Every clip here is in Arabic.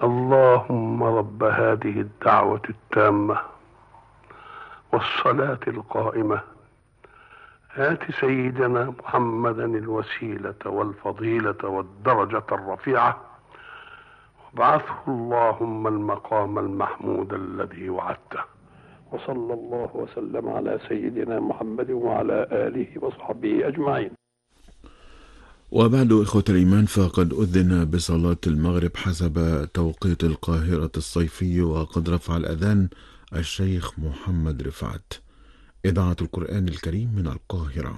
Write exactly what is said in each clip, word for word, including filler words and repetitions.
اللهم رب هذه الدعوة التامة والصلاة القائمة آت سيدنا محمدا الوسيلة والفضيلة والدرجة الرفيعة وابعثه اللهم المقام المحمود الذي وعدته. وصلى الله وسلم على سيدنا محمد وعلى آله وصحبه أجمعين. وبعد إخوة الإيمان، فقد أذن بصلاة المغرب حسب توقيت القاهرة الصيفي، وقد رفع الأذان الشيخ محمد رفعت. إذاعة القرآن الكريم من القاهرة.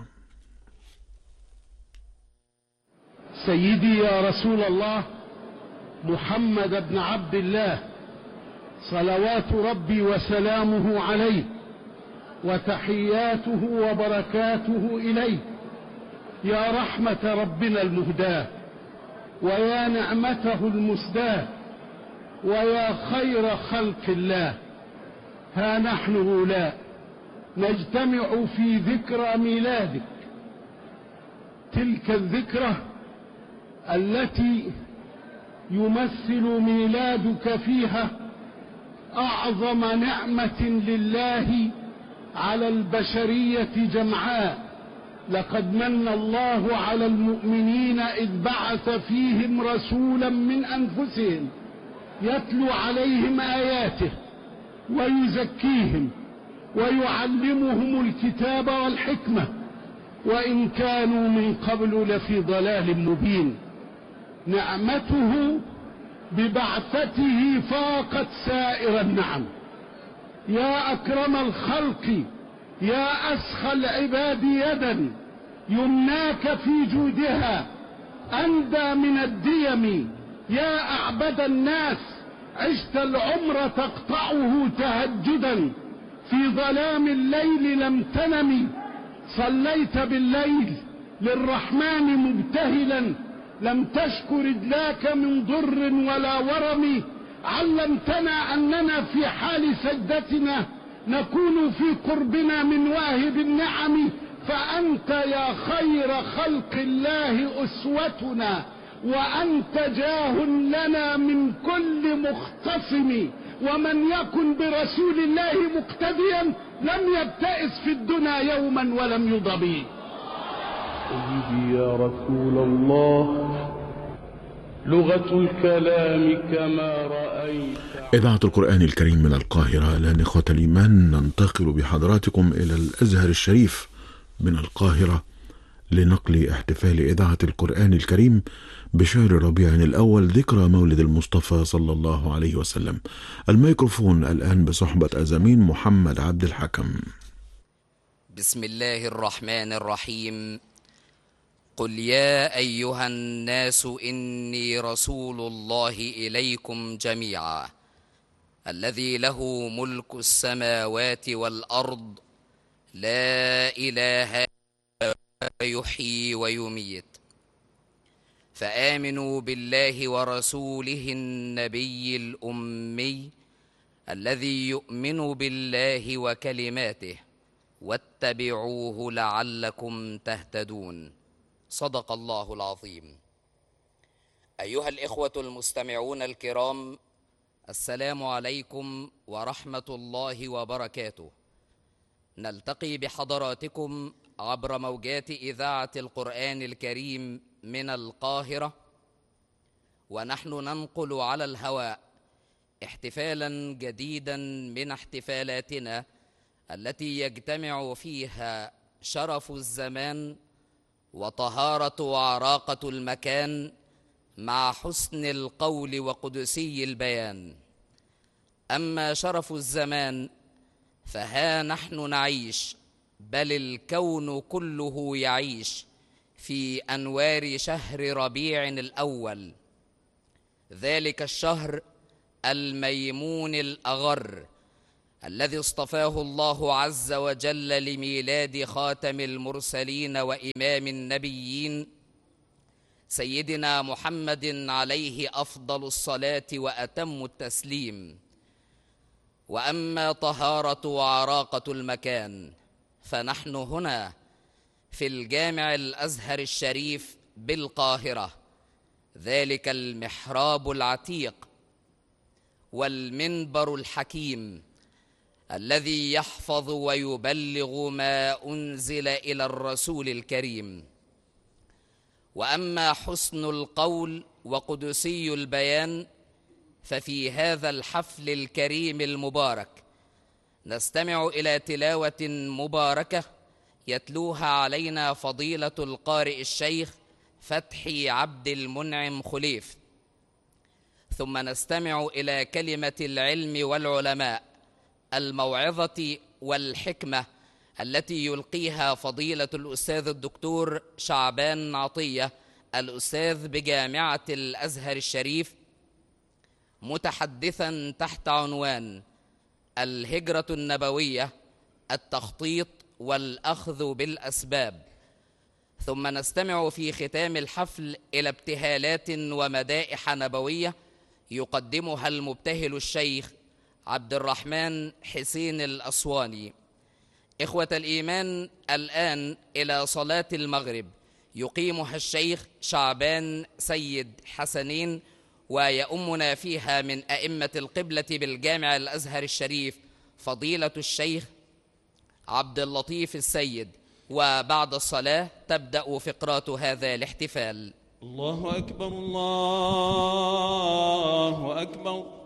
سيدي يا رسول الله محمد بن عبد الله، صلوات ربي وسلامه عليه وتحياته وبركاته إليه، يا رحمة ربنا المهداة ويا نعمته المسداة ويا خير خلق الله. ها نحن هؤلاء نجتمع في ذكرى ميلادك، تلك الذكرى التي يمثل ميلادك فيها أعظم نعمة لله على البشرية جمعاء. لقد من الله على المؤمنين إذ بعث فيهم رسولا من أنفسهم يتلو عليهم آياته ويزكيهم ويعلمهم الكتاب والحكمة وإن كانوا من قبل لفي ضلال مبين. نعمته ببعثته فاقت سائر النعم. يا أكرم الخلق، يا أسخى العباد يدا، يمناك في جودها أندى من الديم. يا أعبد الناس، عشت العمر تقطعه تهجدا، في ظلام الليل لم تنم، صليت بالليل للرحمن مبتهلا، لم تشك رجلاك من ضر ولا ورم. علمتنا أننا في حال سجدتنا نكون في قربنا من واهب النعم، فأنت يا خير خلق الله أسوتنا، وأنت جاه لنا من كل مختصم. ومن يكن برسول الله مقتديا لم يبتئس في الدنيا يوما ولم يضبي. سيدي يا رسول الله، لغة الكلام كما رأيت. إذاعة القرآن الكريم من القاهرة. الآن إخوة الإيمان ننتقل بحضراتكم إلى الأزهر الشريف من القاهرة لنقل احتفال إذاعة القرآن الكريم بشهر ربيع الأول، ذكرى مولد المصطفى صلى الله عليه وسلم. الميكروفون الآن بصحبة أزمين محمد عبد الحكم. بسم الله الرحمن الرحيم. قل يا أيها الناس إني رسول الله إليكم جميعا الذي له ملك السماوات والأرض لا إله إلا هو يحيي ويميت، فآمنوا بالله ورسوله النبي الأمي الذي يؤمن بالله وكلماته واتبعوه لعلكم تهتدون. صدق الله العظيم. أيها الإخوة المستمعون الكرام، السلام عليكم ورحمة الله وبركاته. نلتقي بحضراتكم عبر موجات إذاعة القرآن الكريم من القاهرة، ونحن ننقل على الهواء احتفالا جديدا من احتفالاتنا التي يجتمع فيها شرف الزمان وطهارة وعراقة المكان مع حسن القول وقدسي البيان. أما شرف الزمان فها نحن نعيش، بل الكون كله يعيش في أنوار شهر ربيع الأول، ذلك الشهر الميمون الأغر الذي اصطفاه الله عز وجل لميلاد خاتم المرسلين وإمام النبيين سيدنا محمد عليه أفضل الصلاة وأتم التسليم. وأما طهارة وعراقة المكان فنحن هنا في الجامع الأزهر الشريف بالقاهرة، ذلك المحراب العتيق والمنبر الحكيم الذي يحفظ ويبلغ ما أنزل إلى الرسول الكريم. وأما حسن القول وقدسي البيان ففي هذا الحفل الكريم المبارك نستمع إلى تلاوة مباركة يتلوها علينا فضيلة القارئ الشيخ فتحي عبد المنعم خليف، ثم نستمع إلى كلمة العلم والعلماء، الموعظة والحكمة التي يلقيها فضيلة الأستاذ الدكتور شعبان عطية الأستاذ بجامعة الأزهر الشريف، متحدثا تحت عنوان الهجرة النبوية، التخطيط والأخذ بالأسباب. ثم نستمع في ختام الحفل إلى ابتهالات ومدائح نبوية يقدمها المبتهل الشيخ عبد الرحمن حسين الأسواني. إخوة الإيمان، الآن إلى صلاة المغرب يقيمها الشيخ شعبان سيد حسنين، ويؤمنا فيها من أئمة القبلة بالجامع الأزهر الشريف فضيلة الشيخ عبد اللطيف السيد. وبعد الصلاة تبدأ فقرات هذا الاحتفال. الله أكبر، الله أكبر.